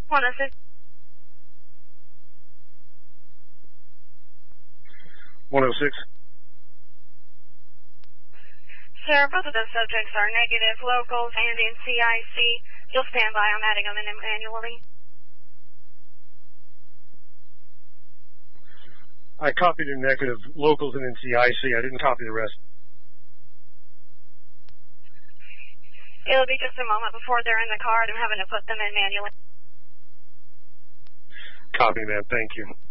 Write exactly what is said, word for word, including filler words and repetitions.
one oh six. one oh six. Sir, both of those subjects are negative locals and in C I C. You'll stand by. I'm adding them in manually. I copied the negative locals and in C I C. I didn't copy the rest. It'll be just a moment before they're in the car. I'm having to put them in manually. Copy, man. Thank you.